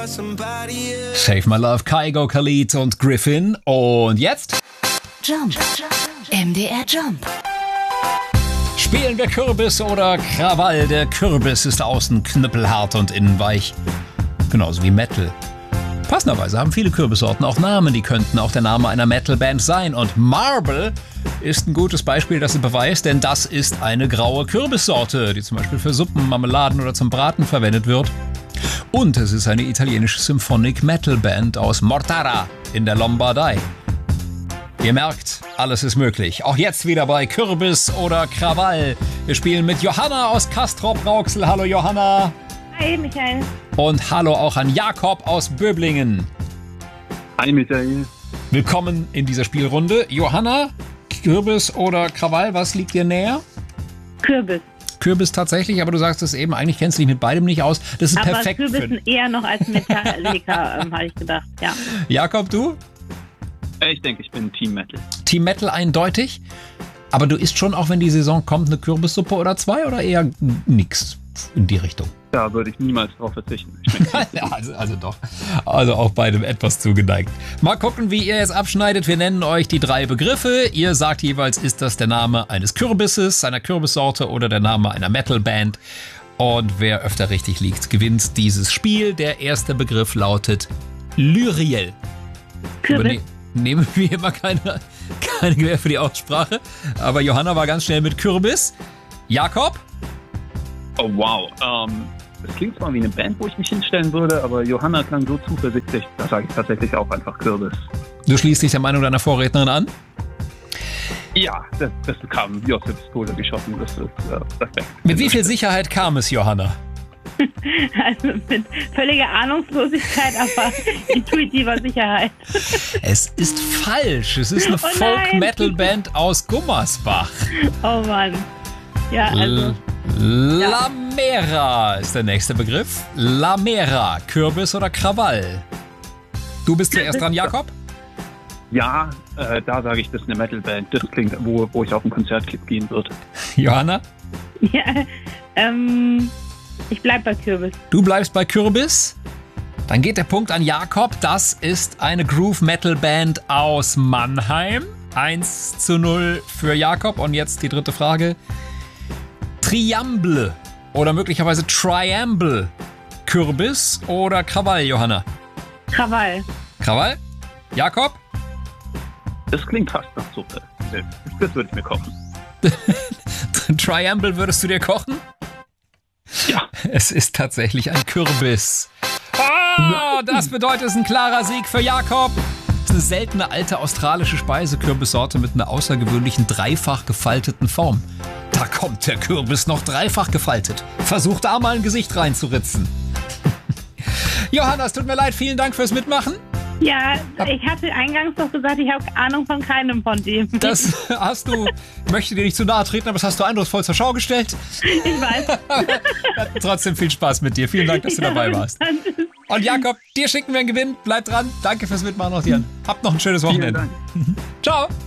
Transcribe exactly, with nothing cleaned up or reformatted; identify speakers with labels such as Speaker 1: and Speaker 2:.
Speaker 1: Save My Love, Kygo, Khalid und Griffin. Und jetzt?
Speaker 2: Jump. M D R Jump.
Speaker 1: Spielen wir Kürbis oder Krawall? Der Kürbis ist außen knüppelhart und innen weich. Genauso wie Metal. Passenderweise haben viele Kürbissorten auch Namen, die könnten auch der Name einer Metalband sein. Und Marble ist ein gutes Beispiel, das es beweist, denn das ist eine graue Kürbissorte, die zum Beispiel für Suppen, Marmeladen oder zum Braten verwendet wird. Und es ist eine italienische Symphonic Metal Band aus Mortara in der Lombardei. Ihr merkt, alles ist möglich. Auch jetzt wieder bei Kürbis oder Krawall. Wir spielen mit Johanna aus Castrop-Rauxel. Hallo Johanna.
Speaker 3: Hi Michael.
Speaker 1: Und hallo auch an Jakob aus Böblingen.
Speaker 4: Hi Michael.
Speaker 1: Willkommen in dieser Spielrunde. Johanna, Kürbis oder Krawall, was liegt dir näher?
Speaker 3: Kürbis.
Speaker 1: Kürbis tatsächlich, aber du sagst es eben, eigentlich kennst du dich mit beidem nicht aus. Das ist
Speaker 3: aber
Speaker 1: perfekt.
Speaker 3: Aber
Speaker 1: Kürbis
Speaker 3: für eher noch als Metallica, ähm, habe ich gedacht, ja.
Speaker 1: Jakob, du?
Speaker 4: Ich denke, ich bin Team Metal.
Speaker 1: Team Metal eindeutig. Aber du isst schon, auch wenn die Saison kommt, eine Kürbissuppe oder zwei oder eher nix in die Richtung?
Speaker 4: Da würde ich niemals drauf verzichten.
Speaker 1: ja, also, also doch. Also auch beidem etwas zugeneigt. Mal gucken, wie ihr jetzt abschneidet. Wir nennen euch die drei Begriffe. Ihr sagt jeweils, ist das der Name eines Kürbisses, einer Kürbissorte oder der Name einer Metalband. Und wer öfter richtig liegt, gewinnt dieses Spiel. Der erste Begriff lautet Lyriel.
Speaker 3: Kürbis.
Speaker 1: Nehmen wir immer keine, keine Gewähr für die Aussprache. Aber Johanna war ganz schnell mit Kürbis. Jakob?
Speaker 4: Oh wow. Ähm, das klingt zwar wie eine Band, wo ich mich hinstellen würde, aber Johanna klang so zuversichtlich. Da sage ich tatsächlich auch einfach Kürbis.
Speaker 1: Du schließt dich der Meinung deiner Vorrednerin an?
Speaker 4: Ja, das, das kam wie aus der Pistole geschossen. Das ist äh, perfekt.
Speaker 1: Mit wie viel Sicherheit kam es, Johanna?
Speaker 3: Also mit völliger Ahnungslosigkeit, aber intuitiver Sicherheit.
Speaker 1: Es ist falsch. Es ist eine
Speaker 3: Oh
Speaker 1: Folk-Metal-Band aus Gummersbach.
Speaker 3: Oh Mann. Ja, also.
Speaker 1: Lamera ist der nächste Begriff. Lamera, Kürbis oder Krawall? Du bist zuerst dran, Jakob?
Speaker 4: Ja, äh, da sage ich, das ist eine Metalband. Das klingt, wo, wo ich auf ein Konzert gehen würde.
Speaker 1: Johanna?
Speaker 3: Ja, ähm, ich bleib bei Kürbis.
Speaker 1: Du bleibst bei Kürbis? Dann geht der Punkt an Jakob. Das ist eine Groove-Metal-Band aus Mannheim. eins zu null für Jakob. Und jetzt die dritte Frage. Triamble oder möglicherweise Triamble. Kürbis oder Krawall, Johanna?
Speaker 3: Krawall.
Speaker 1: Krawall? Jakob?
Speaker 4: Das klingt fast nach Suppe. Das würde ich mir kochen.
Speaker 1: Triamble würdest du dir kochen?
Speaker 4: Ja.
Speaker 1: Es ist tatsächlich ein Kürbis. Oh, das bedeutet, es ist ein klarer Sieg für Jakob. Es ist eine seltene alte australische Speisekürbissorte mit einer außergewöhnlichen dreifach gefalteten Form. Da kommt der Kürbis noch dreifach gefaltet. Versuch da mal ein Gesicht reinzuritzen. Johanna, es tut mir leid, vielen Dank fürs Mitmachen.
Speaker 3: Ja, ich hatte eingangs doch gesagt, ich habe Ahnung von keinem von dem.
Speaker 1: Das hast du, ich möchte dir nicht zu nahe treten, aber das hast du eindrucksvoll zur Schau gestellt.
Speaker 3: Ich weiß.
Speaker 1: Trotzdem viel Spaß mit dir. Vielen Dank, dass du
Speaker 3: Ja,
Speaker 1: dabei warst. Und Jakob, dir schicken wir einen Gewinn. Bleib dran. Danke fürs Mitmachen auch dir. Habt noch ein schönes Wochenende.
Speaker 4: Vielen Dank.
Speaker 1: Ciao.